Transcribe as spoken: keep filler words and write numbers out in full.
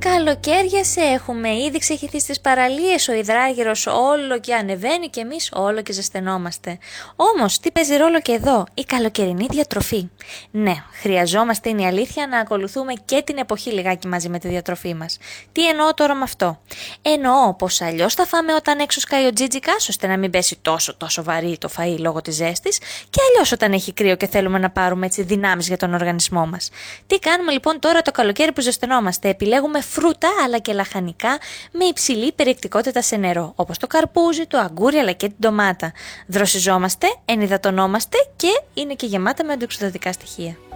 Καλοκαίρια σε έχουμε, ήδη ξεχυθεί στις παραλίες, ο υδράργυρος όλο και ανεβαίνει και εμείς όλο και ζεσθενόμαστε. Όμως, τι παίζει ρόλο και εδώ, η καλοκαιρινή διατροφή. Ναι, χρειαζόμαστε, είναι η αλήθεια, να ακολουθούμε και την εποχή λιγάκι μαζί με τη διατροφή μας. Τι εννοώ τώρα με αυτό? Εννοώ πως αλλιώς θα φάμε όταν έξω σκάει ο τζίτζικας, ώστε να μην πέσει τόσο τόσο βαρύ το φαΐ λόγω της ζέστης, και αλλιώς όταν έχει κρύο και θέλουμε να πάρουμε έτσι δυνάμεις για τον οργανισμό μας. Τι κάνουμε λοιπόν τώρα το καλοκαίρι που ζεσθενόμαστε? Επιλέγουμε φρούτα αλλά και λαχανικά με υψηλή περιεκτικότητα σε νερό, όπως το καρπούζι, το αγκούρι αλλά και την ντομάτα. Δροσιζόμαστε, ενυδατωνόμαστε και είναι και γεμάτα με αντιοξυδοτικά στοιχεία.